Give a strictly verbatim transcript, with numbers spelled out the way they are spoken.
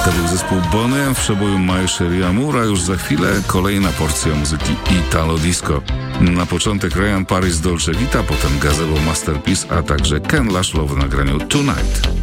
To był zespół Bonnie w przeboju My Sherry Amour, a już za chwilę kolejna porcja muzyki Italo Disco. Na początek Ryan Paris Dolce Vita, potem Gazebo Masterpiece, a także Ken Laszlo w nagraniu Tonight.